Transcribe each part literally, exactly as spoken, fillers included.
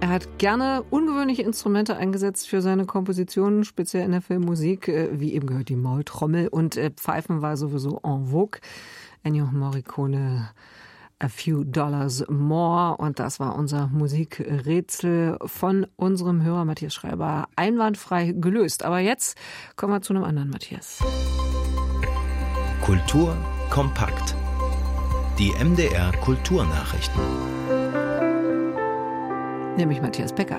Er hat gerne ungewöhnliche Instrumente eingesetzt für seine Kompositionen, speziell in der Filmmusik, wie eben gehört die Maultrommel, und Pfeifen war sowieso en vogue. Ennio Morricone, A Few Dollars More, und das war unser Musikrätsel von unserem Hörer Matthias Schreiber einwandfrei gelöst. Aber jetzt kommen wir zu einem anderen Matthias. Kultur kompakt. Die M D R Kulturnachrichten. Nämlich Matthias Becker.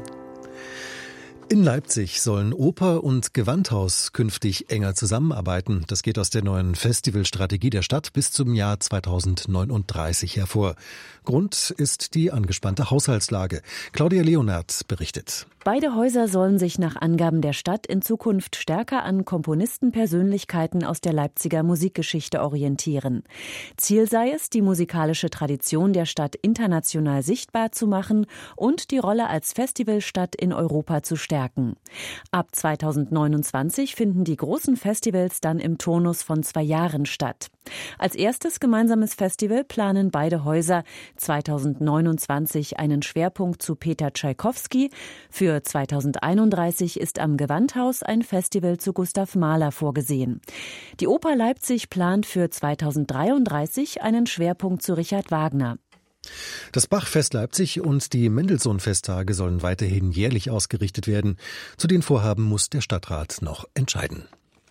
In Leipzig sollen Oper und Gewandhaus künftig enger zusammenarbeiten. Das geht aus der neuen Festivalstrategie der Stadt bis zum Jahr zweitausendneununddreißig hervor. Grund ist die angespannte Haushaltslage. Claudia Leonard berichtet. Beide Häuser sollen sich nach Angaben der Stadt in Zukunft stärker an Komponistenpersönlichkeiten aus der Leipziger Musikgeschichte orientieren. Ziel sei es, die musikalische Tradition der Stadt international sichtbar zu machen und die Rolle als Festivalstadt in Europa zu stärken. Ab zweitausendneunundzwanzig finden die großen Festivals dann im Turnus von zwei Jahren statt. Als erstes gemeinsames Festival planen beide Häuser zweitausendneunundzwanzig einen Schwerpunkt zu Peter Tschaikowski. Für zweitausendeinunddreißig ist am Gewandhaus ein Festival zu Gustav Mahler vorgesehen. Die Oper Leipzig plant für zweitausenddreiunddreißig einen Schwerpunkt zu Richard Wagner. Das Bachfest Leipzig und die Mendelssohn-Festtage sollen weiterhin jährlich ausgerichtet werden. Zu den Vorhaben muss der Stadtrat noch entscheiden.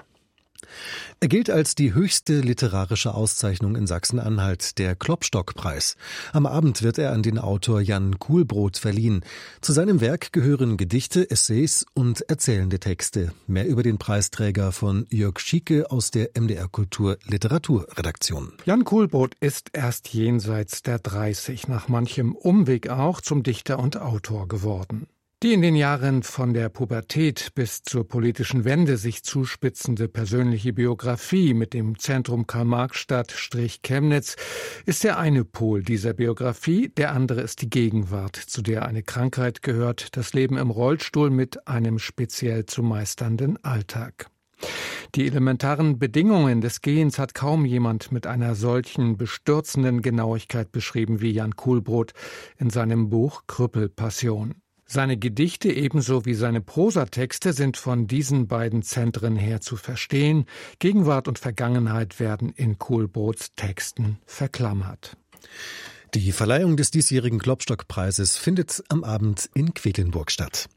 Er gilt als die höchste literarische Auszeichnung in Sachsen-Anhalt, der Klopstock-Preis. Am Abend wird er an den Autor Jan Kuhlbrot verliehen. Zu seinem Werk gehören Gedichte, Essays und erzählende Texte. Mehr über den Preisträger von Jörg Schieke aus der M D R Kultur Literaturredaktion. Jan Kuhlbrot ist erst jenseits der dreißig, nach manchem Umweg auch zum Dichter und Autor geworden. Die in den Jahren von der Pubertät bis zur politischen Wende sich zuspitzende persönliche Biografie mit dem Zentrum Karl-Marx-Stadt-Chemnitz ist der eine Pol dieser Biografie, der andere ist die Gegenwart, zu der eine Krankheit gehört, das Leben im Rollstuhl mit einem speziell zu meisternden Alltag. Die elementaren Bedingungen des Gehens hat kaum jemand mit einer solchen bestürzenden Genauigkeit beschrieben wie Jan Kuhlbrot in seinem Buch Krüppelpassion. Seine Gedichte ebenso wie seine Prosatexte sind von diesen beiden Zentren her zu verstehen. Gegenwart und Vergangenheit werden in Kuhlbrots Texten verklammert. Die Verleihung des diesjährigen Klopstock-Preises findet am Abend in Quedlinburg statt.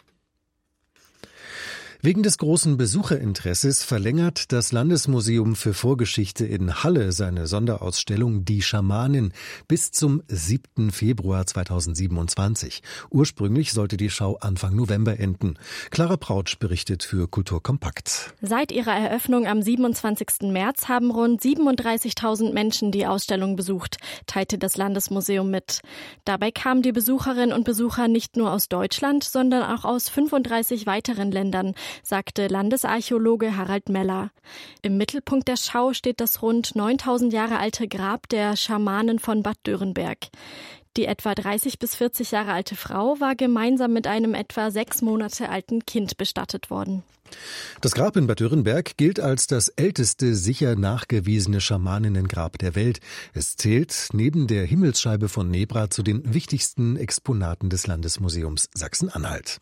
Wegen des großen Besucherinteresses verlängert das Landesmuseum für Vorgeschichte in Halle seine Sonderausstellung Die Schamanin bis zum siebten Februar zweitausendsiebenundzwanzig. Ursprünglich sollte die Schau Anfang November enden. Clara Prautsch berichtet für Kultur Kompakt. Seit ihrer Eröffnung am siebenundzwanzigsten März haben rund siebenunddreißigtausend Menschen die Ausstellung besucht, teilte das Landesmuseum mit. Dabei kamen die Besucherinnen und Besucher nicht nur aus Deutschland, sondern auch aus fünfunddreißig weiteren Ländern, sagte Landesarchäologe Harald Meller. Im Mittelpunkt der Schau steht das rund neuntausend Jahre alte Grab der Schamanen von Bad Dürrenberg. Die etwa dreißig bis vierzig Jahre alte Frau war gemeinsam mit einem etwa sechs Monate alten Kind bestattet worden. Das Grab in Bad Dürrenberg gilt als das älteste sicher nachgewiesene Schamaninnengrab der Welt. Es zählt neben der Himmelsscheibe von Nebra zu den wichtigsten Exponaten des Landesmuseums Sachsen-Anhalt.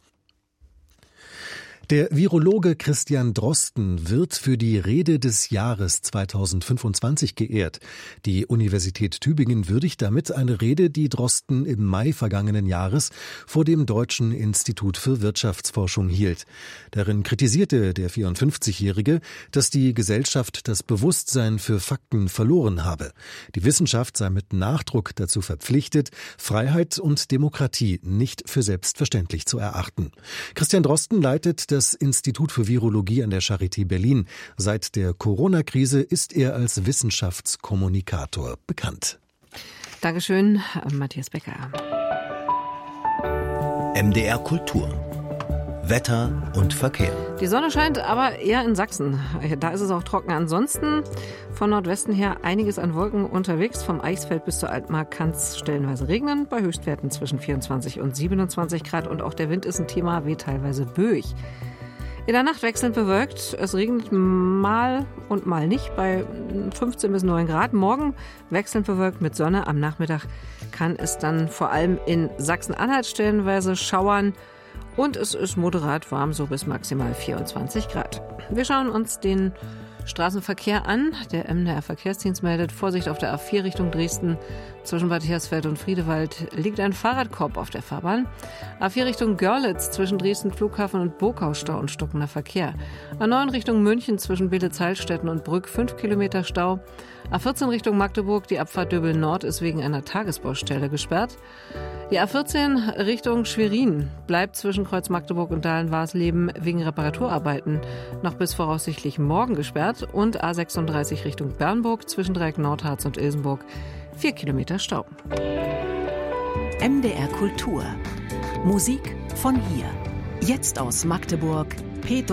Der Virologe Christian Drosten wird für die Rede des Jahres zweitausendfünfundzwanzig geehrt. Die Universität Tübingen würdigt damit eine Rede, die Drosten im Mai vergangenen Jahres vor dem Deutschen Institut für Wirtschaftsforschung hielt. Darin kritisierte der vierundfünfzigjährige, dass die Gesellschaft das Bewusstsein für Fakten verloren habe. Die Wissenschaft sei mit Nachdruck dazu verpflichtet, Freiheit und Demokratie nicht für selbstverständlich zu erachten. Christian Drosten leitet das Das Institut für Virologie an der Charité Berlin. Seit der Corona-Krise ist er als Wissenschaftskommunikator bekannt. Dankeschön, Matthias Becker. M D R Kultur. Wetter und Verkehr. Die Sonne scheint, aber eher in Sachsen. Da ist es auch trocken. Ansonsten von Nordwesten her einiges an Wolken unterwegs. Vom Eichsfeld bis zur Altmark kann es stellenweise regnen. Bei Höchstwerten zwischen vierundzwanzig und siebenundzwanzig Grad. Und auch der Wind ist ein Thema, weht teilweise böig. In der Nacht wechselnd bewölkt. Es regnet mal und mal nicht bei fünfzehn bis neun Grad. Morgen wechselnd bewölkt mit Sonne. Am Nachmittag kann es dann vor allem in Sachsen-Anhalt stellenweise schauern. Und es ist moderat warm, so bis maximal vierundzwanzig Grad. Wir schauen uns den Straßenverkehr an. Der M D R Verkehrsdienst meldet Vorsicht auf der A vier Richtung Dresden. Zwischen Bad Hersfeld und Friedewald liegt ein Fahrradkorb auf der Fahrbahn. A vier Richtung Görlitz zwischen Dresden Flughafen und Burgau Stau und stockender Verkehr. A neun Richtung München zwischen Beelitz-Heilstätten und Brück fünf Kilometer Stau. A vierzehn Richtung Magdeburg, die Abfahrt Döbel Nord ist wegen einer Tagesbaustelle gesperrt. Die A vierzehn Richtung Schwerin bleibt zwischen Kreuz Magdeburg und Dahlen-Warsleben wegen Reparaturarbeiten noch bis voraussichtlich morgen gesperrt. Und A sechsunddreißig Richtung Bernburg zwischen Dreieck Nordharz und Ilsenburg vier Kilometer Stau. M D R Kultur. Musik von hier. Jetzt aus Magdeburg. Peter